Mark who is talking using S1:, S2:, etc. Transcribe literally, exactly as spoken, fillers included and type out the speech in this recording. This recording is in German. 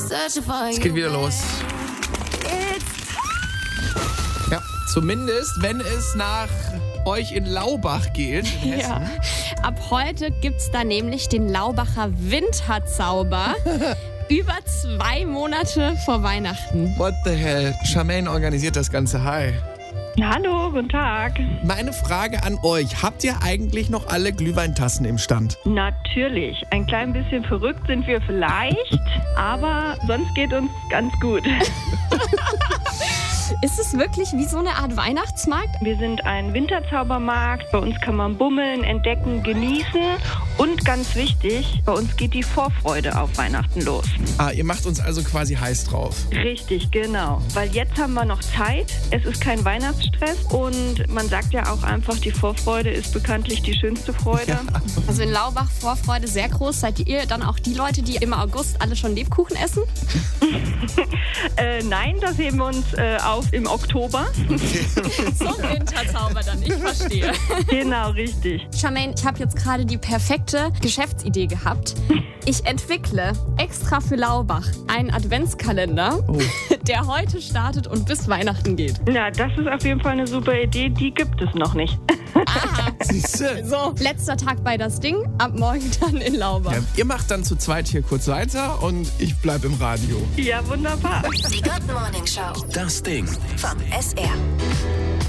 S1: Es geht wieder los. Ja, zumindest, wenn es nach euch in Laubach geht. In Hessen.
S2: Ja. Ab heute gibt's da nämlich den Laubacher Winterzauber. Über zwei Monate vor Weihnachten.
S1: What the hell? Charmaine organisiert das Ganze. Hi.
S3: Hallo, guten Tag.
S1: Meine Frage an euch. Habt ihr eigentlich noch alle Glühweintassen im Stand?
S3: Natürlich. Ein klein bisschen verrückt sind wir vielleicht, aber sonst geht uns ganz gut.
S2: Ist es wirklich wie so eine Art Weihnachtsmarkt?
S3: Wir sind ein Winterzaubermarkt. Bei uns kann man bummeln, entdecken, genießen. Und ganz wichtig, bei uns geht die Vorfreude auf Weihnachten los.
S1: Ah, ihr macht uns also quasi heiß drauf.
S3: Richtig, genau. Weil jetzt haben wir noch Zeit. Es ist kein Weihnachtsstress. Und man sagt ja auch einfach, die Vorfreude ist bekanntlich die schönste Freude.
S1: Ja.
S2: Also in Laubach Vorfreude sehr groß. Seid ihr dann auch die Leute, die im August alle schon Lebkuchen essen?
S3: äh, nein, das heben wir uns äh, auf im Oktober.
S1: Okay.
S2: So ein Winterzauber dann, ich verstehe.
S3: Genau, richtig.
S2: Charmaine, ich habe jetzt gerade die perfekte Geschäftsidee gehabt. Ich entwickle extra für Laubach einen Adventskalender,
S1: Oh.
S2: der heute startet und bis Weihnachten geht.
S3: Ja, das ist auf jeden Fall eine super Idee. Die gibt es noch nicht.
S2: Aha.
S1: Siehste?
S2: So, letzter Tag bei das Ding, ab morgen dann in Laubach.
S1: Ja, ihr macht dann zu zweit hier kurz weiter und ich bleib im Radio.
S3: Ja, wunderbar.
S4: Die Good Morning Show.
S5: Das Ding.
S4: Vom S R.